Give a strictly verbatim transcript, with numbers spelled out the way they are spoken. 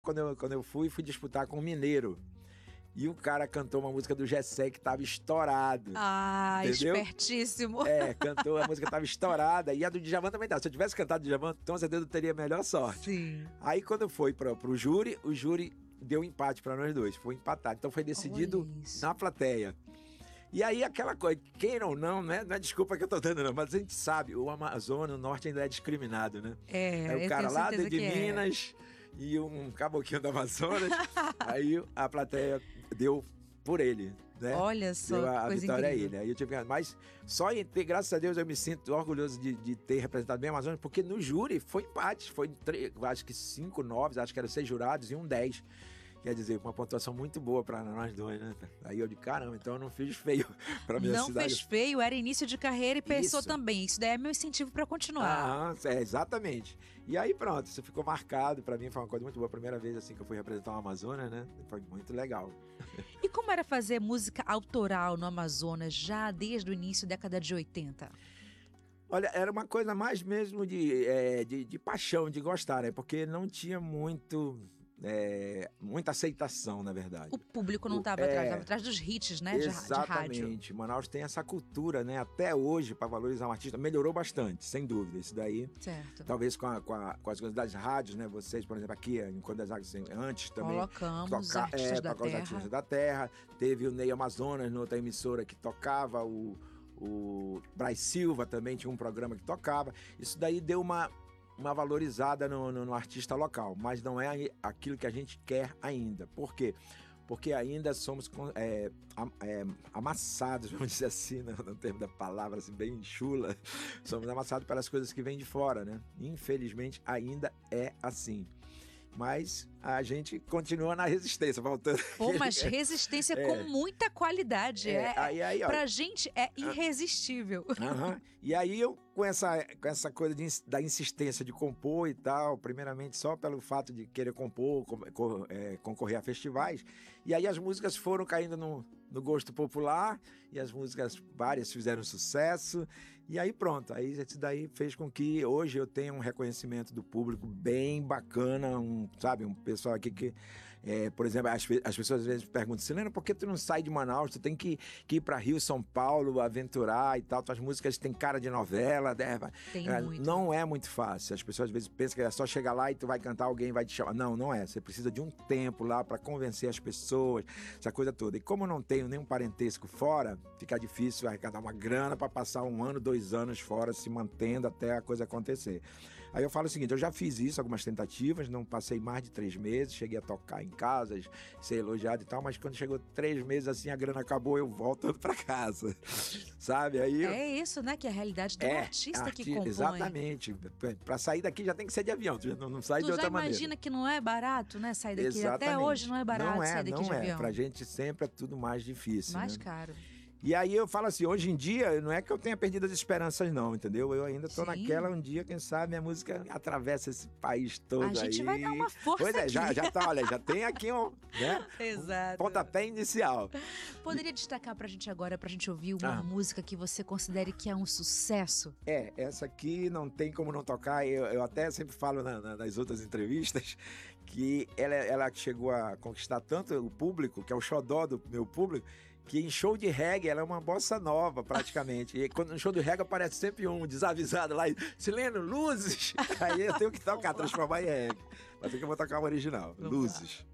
Quando eu, quando eu fui, fui disputar com o Mineiro. E o cara cantou uma música do Gessé que tava estourado. Ah, entendeu? Espertíssimo. É, cantou, a música tava estourada. E a do Djavan também tá. Se eu tivesse cantado Djavan, com certeza eu teria a melhor sorte. Sim. Aí quando foi pro, pro júri, o júri deu empate pra nós dois. Foi empatado. Então foi decidido na plateia. E aí aquela coisa, queira ou não, né? Não é desculpa que eu tô dando não, mas a gente sabe, o Amazonas, o Norte ainda é discriminado, né? É, é o cara lá de, de Minas é. E um caboclinho do Amazonas. Aí a plateia deu por ele, né? Olha só, deu a, a coisa vitória incrível. a ele. Aí eu tive, mas só em ter, graças a Deus, eu me sinto orgulhoso de, de ter representado bem o Amazonas, porque no júri foi empate, foi três, acho que cinco, nove, acho que eram seis jurados e um dez. Quer dizer, uma pontuação muito boa para nós dois, né? Aí eu de caramba, então eu não fiz feio para minha não cidade. Não fez feio, era início de carreira e pensou isso. também. Isso daí é meu incentivo para continuar. Ah, é, exatamente. E aí pronto, isso ficou marcado. Para mim foi uma coisa muito boa. A primeira vez assim que eu fui representar o Amazonas, né? Foi muito legal. E como era fazer música autoral no Amazonas já desde o início da década de oitenta? Olha, era uma coisa mais mesmo de, é, de, de paixão, de gostar, né? Porque não tinha muito... É, muita aceitação, na verdade. O público não estava é, atrás, estava atrás dos hits, né? Exatamente. De, de rádio. Manaus tem essa cultura, né? Até hoje, para valorizar um artista, melhorou bastante, sem dúvida. Isso daí, certo. Talvez com, a, com, a, com as coisas das rádios, né? Vocês, por exemplo, aqui, em Conde das Águas, antes também. Colocamos toca, artistas é, da tocar terra. os artistas da terra. Teve o Ney Amazonas, noutra emissora, que tocava. O, o Braz Silva também tinha um programa que tocava. Isso daí deu uma... uma valorizada no, no, no artista local, mas não é aquilo que a gente quer ainda. Por quê? Porque ainda somos é, é, amassados, vamos dizer assim, no, no termo da palavra, assim, bem chula, somos amassados pelas coisas que vêm de fora, né? Infelizmente, ainda é assim. Mas a gente continua na resistência, voltando. Pô, mas resistência é, com muita qualidade. É, é, aí, aí, pra gente é irresistível. Uh-huh. E aí eu, com essa, com essa coisa de, da insistência de compor e tal, primeiramente só pelo fato de querer compor, com, com, é, concorrer a festivais, e aí as músicas foram caindo no, no gosto popular, e as músicas várias fizeram sucesso, e aí pronto, aí isso daí fez com que hoje eu tenha um reconhecimento do público bem bacana, um, sabe, um pessoal aqui que, é, por exemplo, as, as pessoas às vezes perguntam, Silena, por que tu não sai de Manaus? Tu tem que, que ir para Rio, São Paulo, aventurar e tal, tuas músicas têm cara de novela, né? Tem é, muito. Não é muito fácil, as pessoas às vezes pensam que é só chegar lá e tu vai cantar, alguém vai te chamar. Não, não é, você precisa de um tempo lá para convencer as pessoas, essa coisa toda. E como eu não tenho nenhum parentesco fora, fica difícil arrecadar uma grana para passar um ano, dois anos fora, se mantendo até a coisa acontecer. Aí eu falo o seguinte, eu já fiz isso, algumas tentativas, não passei mais de três meses, cheguei a tocar em casas, ser elogiado e tal, mas quando chegou três meses assim, a grana acabou, eu volto para casa, sabe? Aí eu... É isso, né, que é a realidade do é, artista arti... que compõe. Exatamente, para sair daqui já tem que ser de avião, não, não sai tu de outra maneira. Tu já imagina maneira. que não é barato, né, sair daqui, Exatamente. Até hoje não é barato não é, sair daqui não de é. avião. Pra gente sempre é tudo mais difícil. Mais né? caro. E aí eu falo assim, hoje em dia, não é que eu tenha perdido as esperanças não, entendeu? Eu ainda tô Sim. naquela, um dia, quem sabe, minha música atravessa esse país todo aí. A gente aí. vai dar uma força Pois é, aqui. já, já tá, olha, já tem aqui um, né? Exato. Um pontapé inicial. Poderia destacar pra gente agora, pra gente ouvir uma ah. música que você considere que é um sucesso? É, essa aqui não tem como não tocar, eu, eu até sempre falo na, na, nas outras entrevistas, que ela, ela chegou a conquistar tanto o público, que é o xodó do meu público, que em show de reggae ela é uma bossa nova, praticamente. E quando no show de reggae aparece sempre um desavisado lá, Sileno, luzes! Aí eu tenho que tocar, transformar em reggae. Mas tem que eu vou tocar o original, Vamos Luzes. Lá.